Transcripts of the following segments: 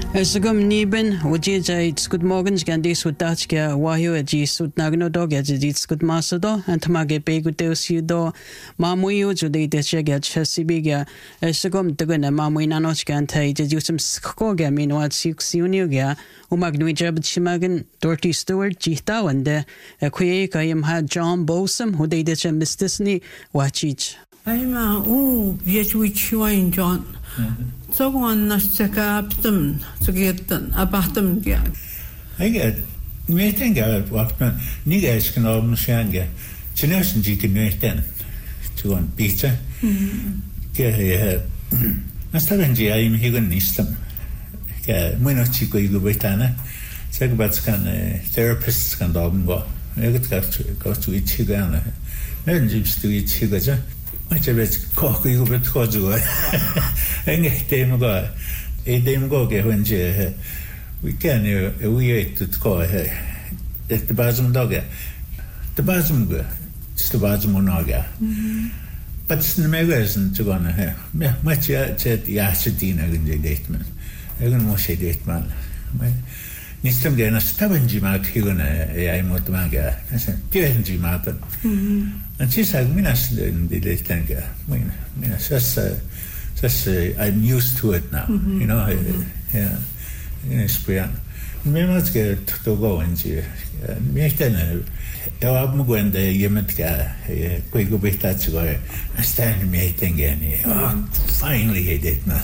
Sugum niben wajij good morgens gandis wutachka wahyo ajis utnagno dog ajis good masado antmage beguteusido mamuyo jude dechega chasibiga sugum dugana mamuina nochkanta jujum skoga minwat siuniuga umagnuija chimagan Dorothy Stewart jihtawande kuye kayim ha John Bosum who they decha mistisni wachich I'm John. So one Nashaka Aptum to get an Abatum Gag. I get meeting what Nigas can almost younger. Generation G can make then to one pizza. Get Nastaranji, I'm here in Eastham. Minochico Igubetana. Segabats can therapists can go. I go to each Higana. Then Jeeps to each Higaja. Much of it's cocky over the Kozu. And a dame go get when we can we ate to call her at the Basum Dogger. The Basum go, it's the Basum Monaga. But it's the magazine to go on her. Much said Yasadina in the dateman. I don't want to say dateman. Nistam get a stubborn Jimat Higona, I motomaga. I said, Dear Jimat. And she said, Minas in the Leitanga. I'm used to it now. You know, yeah. In Spian. We must get to go and see. Make then I'm going to Yemetka, quick bit that's where I stand meeting again. Oh, finally, he did not.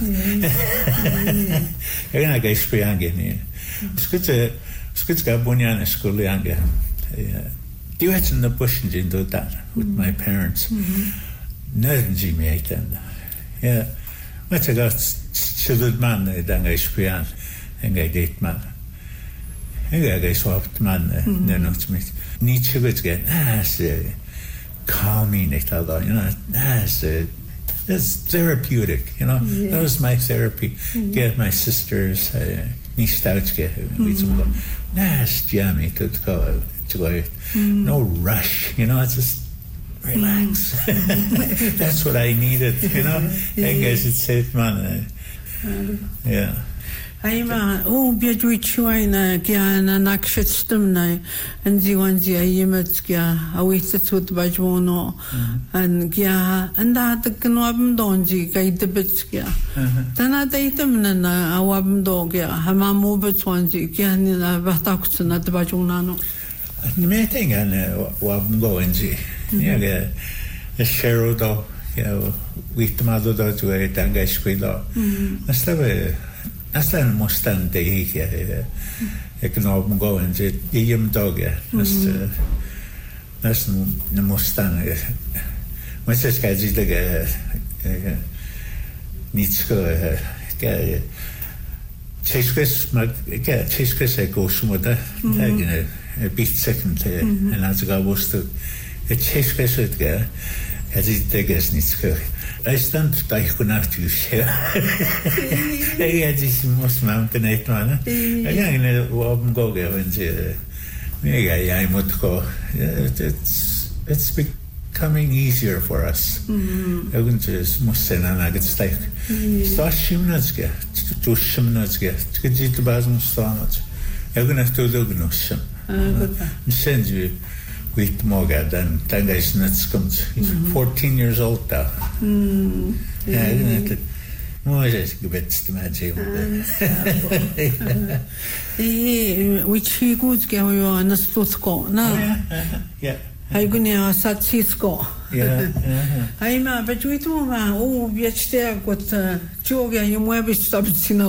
I'm going to get Spian again. Skutska Bunyan school younger. Do it in the bush and do that with my parents. Nothing made then. Yeah. What I got children man, then I spian, and I date man. And I swapped man, then not me. Nietzsche would get, that's calming, you know, that's therapeutic, you know. That was my therapy. Get my sisters, Nistouchke, with some nice jammy to go. No rush, you know, just relax. That's what I needed, you know. I guess it saved money. Yeah. I'm Biajuichuina, Giana Nakshitstumna, and Ziwanzi, Ayimetskia, Awisit with Bajwono, and Gia, and that the Knobam Donji, Guide the Bitskia. Then I datem and Awabam Dogia, Hamamu Bitswanzi, Gianina Bataxon at the Bajunano. The main thing and Wabam Doinji, yeah, a Sherodo, with the mother to a Tangashquido. That's the Mustang day here. I can all go and say, Yam dog. That's the Mustang. My sister is like needs to get Chase Chris, I go somewhere. A bit second, and as I was to a Chase Chris with girl, as it takes needs to. I stand to take on after you share. I had this most mountain eight man. I can't go there and say, maybe I would go. It's becoming easier for us. I wouldn't just must say, and I get stuck. Start Shimnazga, to Shimnazga, to get you to Basm Stonach. I'm going to have to do Gnoshim. Send you. With Mogad and Tangais Nuts comes. He's 14 years old now. Yeah, isn't it? Moses gets to my which he goes go on a slutko. No, yeah. I go near Satsisko. Yeah, I'm a but we do, oh, yet there got Joga, you might be stopped, you know.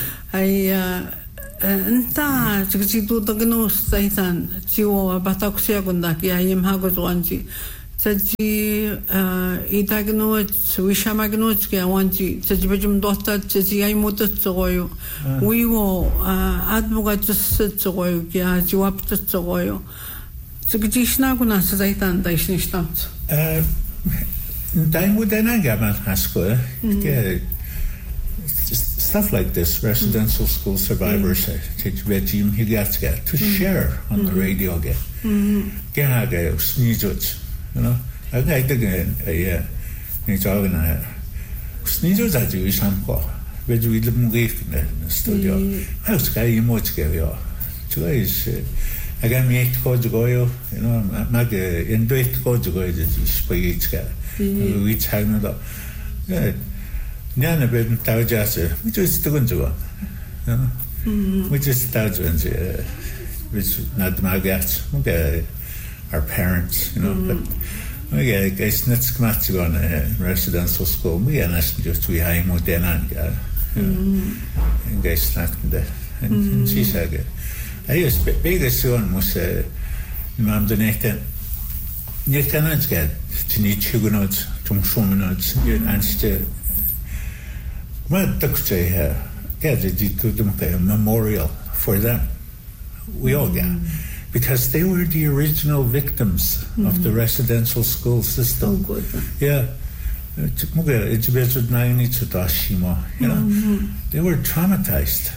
Nta chikchitu tagno saitan chiwa batakusia kundaki ayim hagot wanji chaji itagno wishamagno chke wanji chaji bajum dosta chaji ay motot tsoyo wiwo admuga tsoyo kya jiwap tsoyo chikchishna kuna saitan daishnishtamt Daimudana gaman hasko stuff like this, residential school survivors, regime Higatska, to share on the radio again. Gehaga, Sneezuts, you know. I did a Nijogana Sneezus are Jewish uncle. weet je wie de moeilijk in de studio. Hij was geen emotie ja. Toen is ik heb me echt goed gehoord, maar in doet goed gehoord dat is spijt ga. We iets hangen dat. Ja, nee, we hebben touwjassen. We just doen zo. We just touwjassen. Which not my guess. Okay, our parents, but. Okay, guys, let's come out to go on residential school. We are just we high more than and guys not there. And she said, I was biggest son was mom the next you cannot get to need chuganots, tumshumanots, and still. What doctor here? Yeah, they did to them a memorial for them. We all get. Because they were the original victims of the residential school system. Oh, good. Yeah. They were traumatized.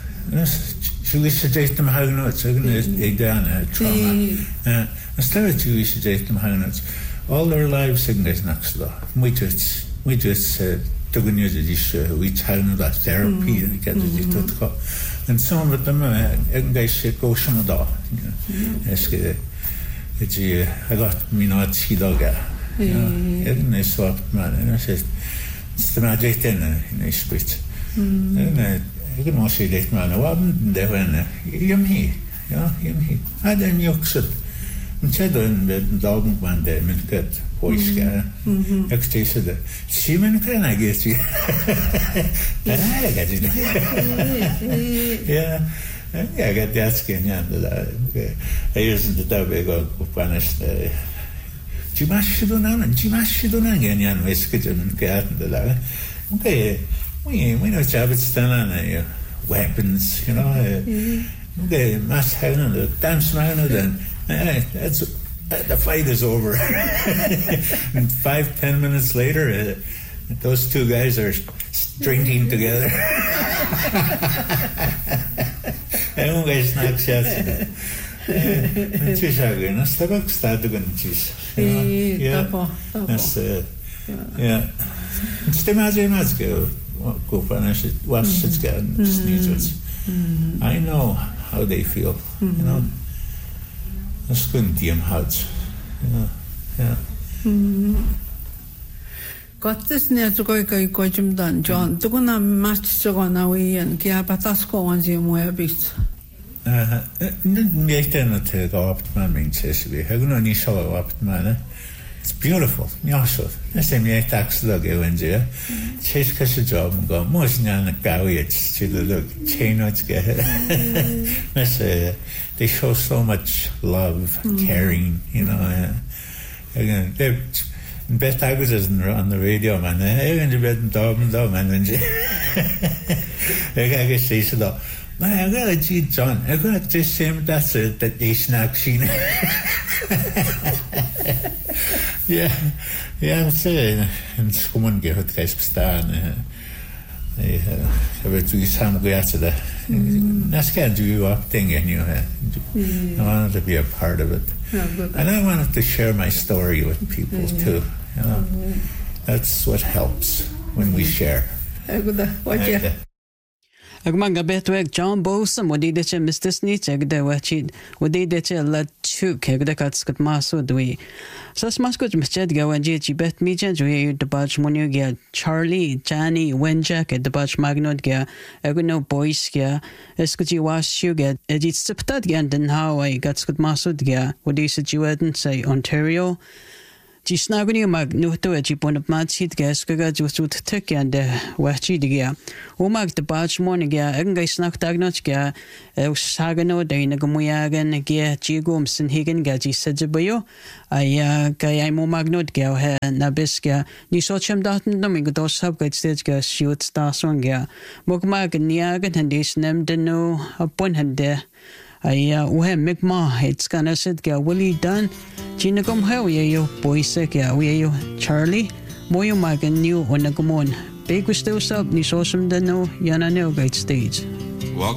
All their lives we just took we that therapy and some of them they said go some of that. I got me not see dog. And I saw man and I said it's the magic in a split. And I can also say that man, I wasn't there when you're me. I didn't yoke said in dog one day, I good voice guy. Next said, Simon, can I get you? And I get it. Yeah. I got that skin. I used the dog go punished. Jimashidunan, Yan Weskidon and Cat and the dog. Okay, we know Chavits done weapons, Okay, must have the dance man then. That's the fight is over. And 5-10 minutes later, those two guys are drinking together. And we snack shots. Chishagan, that's the book started going to cheese. Yeah, that's yeah. It's the magic go punish it. What's it's getting sneezes. I know how they feel, That's good, Diem Huds. Yeah. Got this near to go Jim Dunn, John. To go na match to go now and Kiapatasco on the Moabit. Didn't to go up to my main Cecily. I don't know show up to man. It's beautiful. Nyasho. I say me tax log when there. Chase cash job and go most nyan gawits to the look chain notes get it. They show so much love, caring, Again, they're best I was on the radio, man. I went to bed and dog, man. I guess they said, I got a G John. I got the same that's it that they snack scene. Yeah, I'm saying, and someone gave it guys stan. I have to some great to that. That's can't do up thing anyway. I wanted to be a part of it. And I wanted to share my story with people too. That's what helps when we share. Agmanga betwek John Bosom wadideche Mr. Snitcheg de wachid wadideche la chuk de katskut maso dwi. Sas maskut mched gawanji bet mijan ju de bach monyo gya Charlie, Johnny, Wenjack de bach magnod gya no boys gya eskuji washu gya edit septad gya den Hawaii katskut maso gya wadise jueden say Ontario. Ji snaguni mag nuhto ji ponap matsit gas kaga jusut tek and wachi diga umag de bach morning ga engai snak tagnot ga sagano de nagamuyagan ga jigum sin higen ga ji sajabayo aya ga ay mo magnot ga ha nabiska ni sochem daten domingo dos sab ga stage ga shoot stasong ga mogmag niagan handis nem deno upon hande Aya uhe mikma it's gonna sit ga Willie Dunn Jinagum how yo boys ya we Charlie moyo magan new on the gumon big was still sub ni sosum dano yana no great stage